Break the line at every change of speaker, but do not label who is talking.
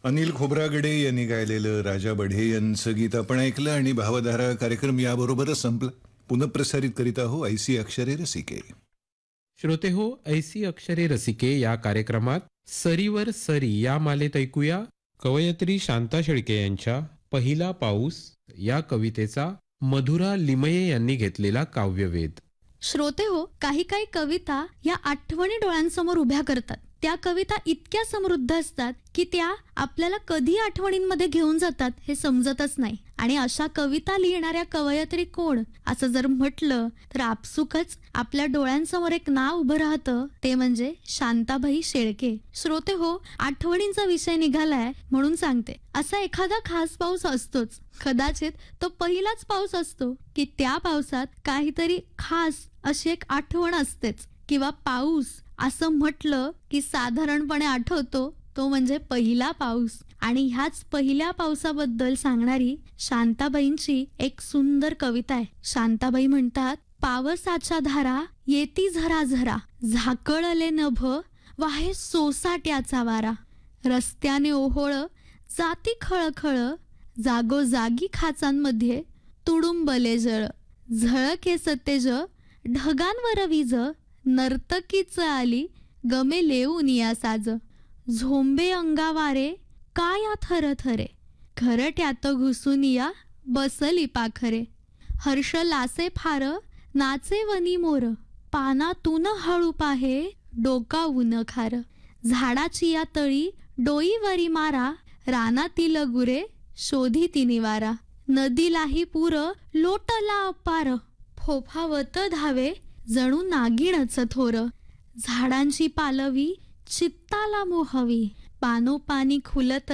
अनिल खोब्रागडे यांनी गायलेलं राजा बढे यांचं गीत आपण ऐकलं आणि भावधारा कार्यक्रम याबरोबरच संपला. पुनःप्रसारित करीत आहो ऐसी अक्षरे रसिके.
श्रोते हो, ऐसी अक्षरे रसिके या कार्यक्रमात सरीवर सरी या मालेत ऐकूया कवयत्री शांता शेळके यांच्या पहिला पाऊस या कवितेचा मधुरा लिमये यांनी घेतलेला काव्यवेध.
श्रोते हो, काही काही कविता या आठवणी डोळ्यांसमोर उभ्या करतात. त्या कविता इतक्या समृद्ध असतात की त्या आपल्याला कधी आठवणींमध्ये घेऊन जातात हे समजतच नाही. आणि अशा कविता लिहिणाऱ्या कवयत्री कोण असं जर म्हटलं तर आपसुकच आपल्या डोळ्यांसमोर एक नाव उभं राहतं, ते म्हणजे शांताबाई शेळके. श्रोते हो, आठवणींचा विषय निघालाय म्हणून सांगते. असा एखादा खास पाऊस असतोच, कदाचित तो पहिलाच पाऊस असतो की त्या पावसात काहीतरी खास अशी एक आठवण असतेच. किंवा पाऊस असं म्हटलं की साधारणपणे आठवतो तो म्हणजे पहिला पाऊस. आणि ह्याच पहिल्या पावसाबद्दल सांगणारी शांताबाईंची एक सुंदर कविता आहे. शांताबाई म्हणतात, पावसाच्या धारा येती झरा झरा, झाकळले नभ वाहे सोसाट्याचा वारा, रस्त्याने ओहोळ जाती खळखळ, जागोजागी खाचांमध्ये तुडुंबले जळ, झळके सतेज ढगांवर वीज, नर्तकीच आली गमे लेऊन या साज, झोंबे अंगावारे काया थर थरे, घरट्यात घुसून या बसली पाखरे, हर्ष लासे फार नाचे वनी मोर, पानातून हळू पाहे डोकावून खार, झाडाची या तळी डोईवरी मारा, रानातील गुरे शोधी ती निवारा, नदीलाही पूर लोटला अपार, फोफावत धावे जणू नागिणच थोर, झाडांची पालवी चित्ताला मोहवी, पानोपानी खुलत